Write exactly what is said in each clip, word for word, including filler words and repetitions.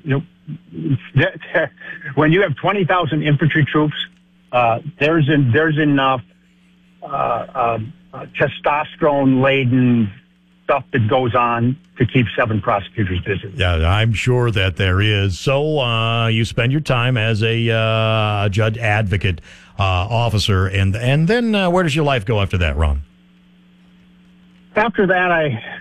you know, when you have twenty thousand infantry troops, uh, there's in, there's enough uh, uh, uh, testosterone-laden stuff that goes on to keep seven prosecutors busy. Yeah, I'm sure that there is. So uh, you spend your time as a uh, judge advocate uh, officer, and and then uh, where does your life go after that, Ron? After that,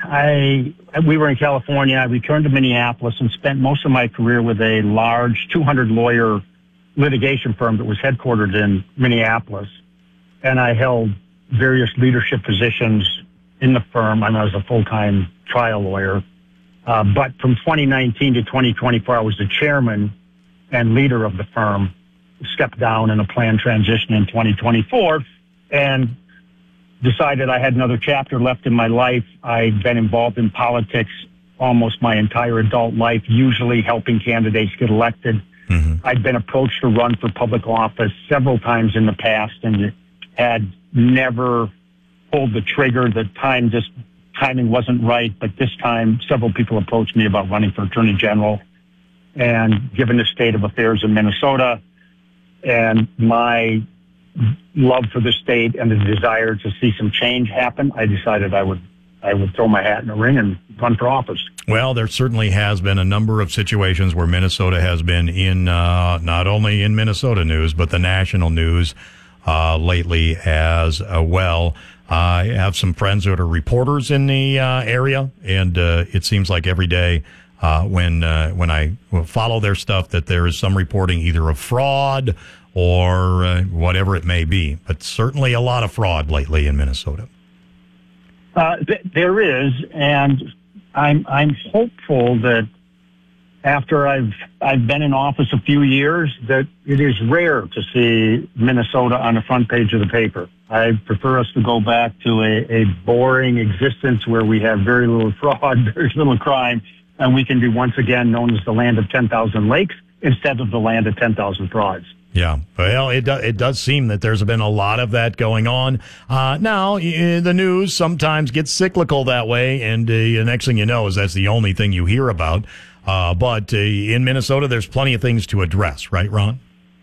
I, I, we were in California. I returned to Minneapolis and spent most of my career with a large two hundred lawyer litigation firm that was headquartered in Minneapolis. And I held various leadership positions in the firm. I was a full-time trial lawyer. Uh, but from twenty nineteen to twenty twenty-four, I was the chairman and leader of the firm, stepped down in a planned transition in twenty twenty-four, and decided I had another chapter left in my life. I'd been involved in politics almost my entire adult life, usually helping candidates get elected. Mm-hmm. I'd been approached to run for public office several times in the past and had never pulled the trigger. The time just timing wasn't right, but this time several people approached me about running for Attorney General. And given the state of affairs in Minnesota and my love for the state and the desire to see some change happen, I decided I would I would throw my hat in the ring and run for office. Well, there certainly has been a number of situations where Minnesota has been in uh, not only in Minnesota news, but the national news uh, lately as uh, well. Uh, I have some friends that are reporters in the uh, area, and uh, it seems like every day uh, when uh, when I follow their stuff that there is some reporting either of fraud or uh, whatever it may be, but certainly a lot of fraud lately in Minnesota. Uh, th- there is, and I'm I'm hopeful that after I've I've been in office a few years, that it is rare to see Minnesota on the front page of the paper. I prefer us to go back to a, a boring existence where we have very little fraud, very little crime, and we can be once again known as the land of ten thousand lakes instead of the land of ten thousand frauds. Yeah, well, it, do, it does seem that there's been a lot of that going on. Uh, now, uh, the news sometimes gets cyclical that way, and uh, the next thing you know is that's the only thing you hear about. Uh, but uh, in Minnesota, there's plenty of things to address, right, Ron?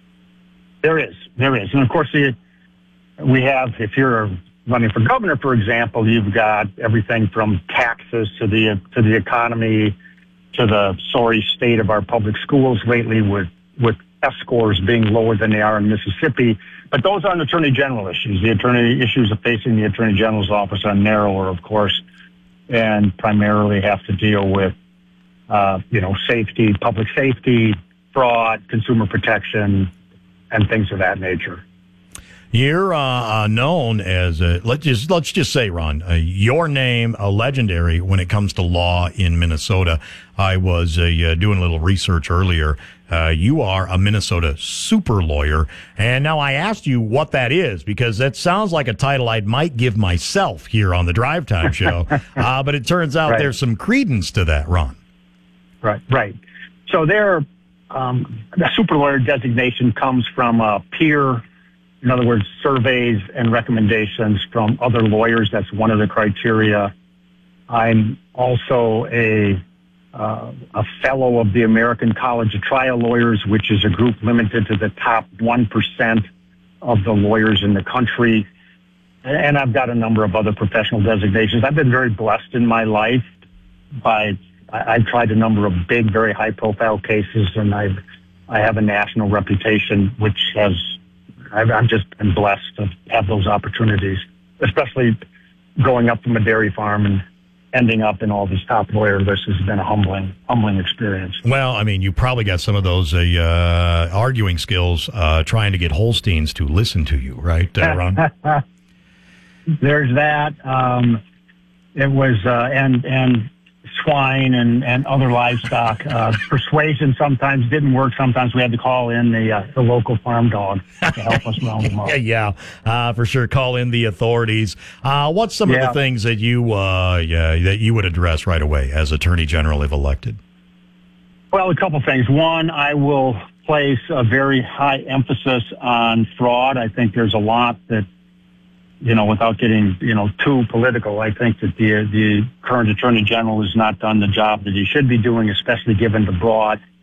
There is. There is. And, of course, the, we have, if you're running for governor, for example, you've got everything from taxes to the to the economy to the sorry state of our public schools lately with, with test scores being lower than they are in Mississippi. But those aren't attorney general issues. The attorney issues facing the attorney general's office are narrower, of course, and primarily have to deal with, uh, you know, safety, public safety, fraud, consumer protection, and things of that nature. You're uh, known as a, let's just let's just say, Ron, uh, your name a legendary when it comes to law in Minnesota. I was uh, uh, doing a little research earlier. Uh, you are a Minnesota super lawyer, and now I asked you what that is because that sounds like a title I might give myself here on the Drive Time Show. uh, but it turns out right. There's some credence to that, Ron. Right, right. So there, um, the super lawyer designation comes from a peer. In other words, surveys and recommendations from other lawyers. That's one of the criteria. I'm also a uh, a fellow of the American College of Trial Lawyers, which is a group limited to the top one percent of the lawyers in the country. And I've got a number of other professional designations. I've been very blessed in my life by I've tried a number of big, very high-profile cases, and I've I have a national reputation, which has I've, I've just been blessed to have those opportunities, especially growing up from a dairy farm and ending up in all these top lawyer lists has been a humbling, humbling experience. Well, I mean, you probably got some of those uh, uh, arguing skills uh, trying to get Holsteins to listen to you, right, uh, Ron? There's that. Um, it was, uh, and, and, swine and, and other livestock. Uh, persuasion sometimes didn't work. Sometimes we had to call in the uh, the local farm dog to help us round them up. Yeah, uh, for sure. Call in the authorities. Uh, what's some yeah. of the things that you uh, yeah, that you would address right away as Attorney General if elected? Well, a couple things. One, I will place a very high emphasis on fraud. I think there's a lot that, you know, without getting, you know, too political, I think that the the current Attorney General has not done the job that he should be doing, especially given the broad